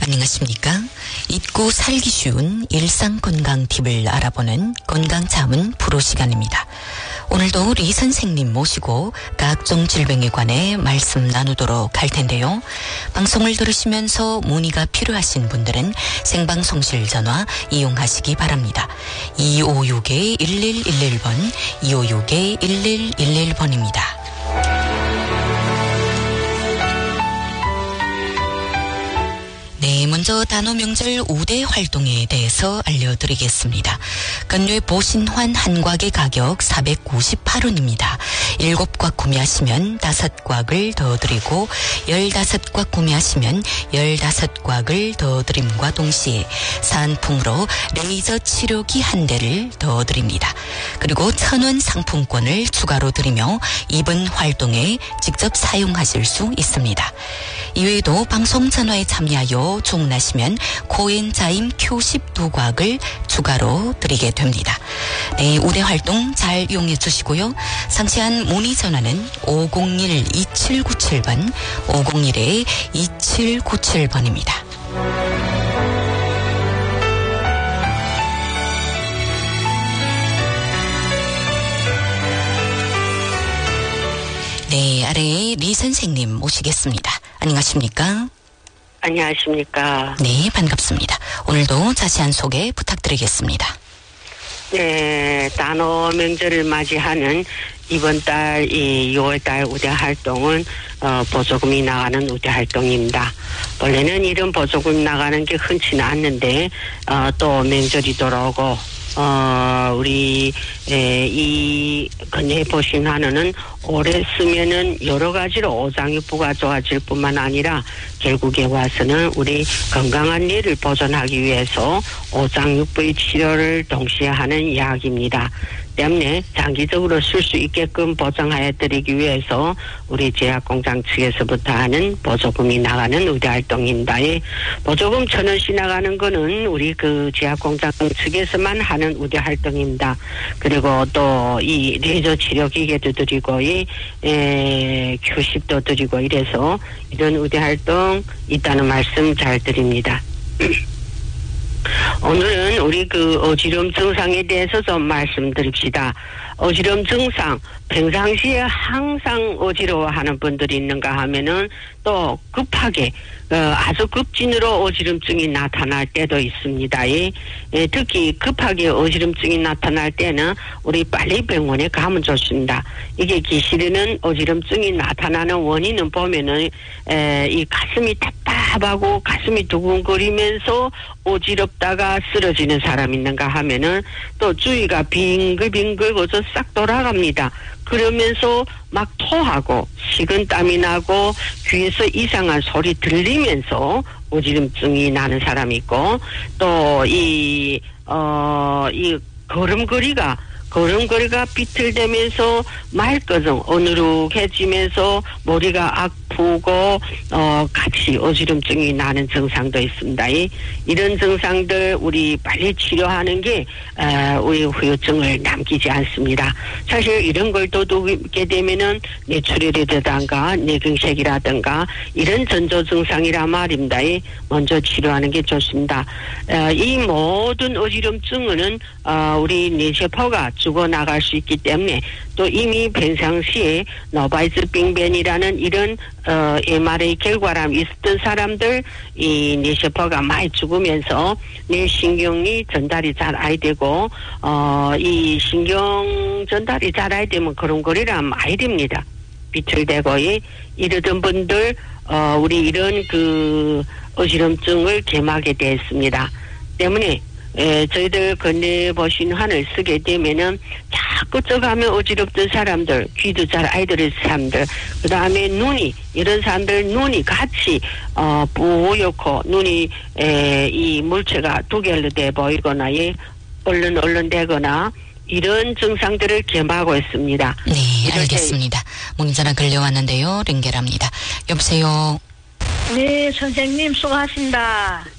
안녕하십니까? 잊고 살기 쉬운 일상 건강 팁을 알아보는 건강자문 프로 시간입니다. 오늘도 리 선생님 모시고 각종 질병에 관해 말씀 나누도록 할 텐데요. 방송을 들으시면서 문의가 필요하신 분들은 생방송실 전화 이용하시기 바랍니다. 256-1111번, 256-1111번입니다. 네, 먼저 단오 명절 우대 활동에 대해서 알려드리겠습니다. 건뇌 보신환 한 곽의 가격 498원입니다. 7곽 구매하시면 5곽을 더 드리고 15곽 구매하시면 15곽을 더 드림과 동시에 사은품으로 레이저 치료기 한 대를 더 드립니다. 그리고 1,000원 상품권을 추가로 드리며 이번 활동에 직접 사용하실 수 있습니다. 이외에도 방송 전화에 참여하여 주문하시면 코엔자임 Q10 2곽을 추가로 드리게 됩니다. 네, 우대 활동 잘 이용해 주시고요. 상세한 문의 전화는 501-2797번, 501-2797번입니다. 네, 아래에 리 선생님 모시겠습니다. 안녕하십니까? 안녕하십니까? 네, 반갑습니다. 오늘도 자세한 소개 부탁드리겠습니다. 네, 단오 명절을 맞이하는 이번 달 6월달 우대 활동은 보조금이 나가는 우대 활동입니다. 원래는 이런 보조금 나가는 게 흔치는 않는데 또 명절이 돌아오고 우리 이 건뇌 보신환원은 오래 쓰면은 여러 가지로 오장육부가 좋아질 뿐만 아니라 결국에 와서는 우리 건강한 뇌를 보존하기 위해서 오장육부의 치료를 동시에 하는 약입니다. 때문에 장기적으로 쓸 수 있게끔 보장하여 드리기 위해서 우리 제약공장 측에서부터 하는 보조금이 나가는 우대 활동입니다. 보조금 1,000원씩 나가는 거는 우리 그 제약공장 측에서만 하는 우대 활동입니다. 그리고 또 이 레이저 치료 기계도 드리고 Q10도 드리고 이래서 이런 우대 활동 있다는 말씀 잘 드립니다. 오늘은 우리 그 어지럼 증상에 대해서 좀 말씀드립시다. 어지럼 증상, 평상시에 항상 어지러워하는 분들이 있는가 하면은 또 급하게 아주 급진으로 어지럼증이 나타날 때도 있습니다. 특히 급하게 어지럼증이 나타날 때는 우리 빨리 병원에 가면 좋습니다. 이게 기실에는 어지럼증이 나타나는 원인은 보면은 이 가슴이 답답하고 가슴이 두근거리면서 어지럽다가 쓰러지는 사람 있는가 하면은 또 주위가 빙글빙글 거져 싹 돌아갑니다. 그러면서 막 토하고 식은땀이 나고 귀에서 이상한 소리 들리면서 어지럼증이 나는 사람이 있고 또 이 걸음걸이가 비틀대면서 말거정 어누룩해지면서 머리가 아프고 같이 어지럼증이 나는 증상도 있습니다. 이런 증상들 우리 빨리 치료하는 게 우리 후유증을 남기지 않습니다. 사실 이런 걸 도둑게 되면은 뇌출혈이라든가 뇌경색이라든가 이런 전조 증상이라 말입니다. 먼저 치료하는 게 좋습니다. 이 모든 어지럼증은 우리 뇌세포가 죽어나갈 수 있기 때문에 또 이미 평상시에 노바이스 빙변이라는 이런 MRI 결과람이 있었던 사람들 이 뇌세포가 많이 죽으면서 뇌신경이 전달이 잘 안 되고 이 신경 전달이 잘 안 되면 걸음걸이랑 많이 됩니다. 비틀대고 이러던 분들 우리 이런 그 어지럼증을 gem하게 됐습니다. 때문에 저희들 건뇌 보신환을 쓰게 되면은 자꾸 쪄가면 어지럽던 사람들, 귀도 잘 안 들을 사람들, 그 다음에 이런 사람들 눈이 같이 뿌옇고 눈이 이 물체가 두 개로 돼 보이거나 얼른 되거나 이런 증상들을 gem하고 있습니다. 네, 알겠습니다. 문자가 걸려왔는데요. 연결합니다. 여보세요. 네, 선생님 수고하신다.